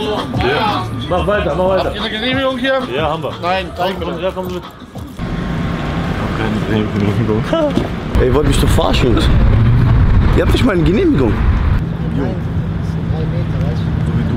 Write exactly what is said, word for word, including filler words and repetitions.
Ja. Mach weiter, mach weiter. Habt ihr eine Genehmigung hier? Ja, haben wir. Nein, zeig mir Ja, komm mit. Keine Genehmigung. Ey, ihr wollt mich doch verarschen. Ihr habt nicht mal eine Genehmigung. Nein, das sind drei Meter, weißt du?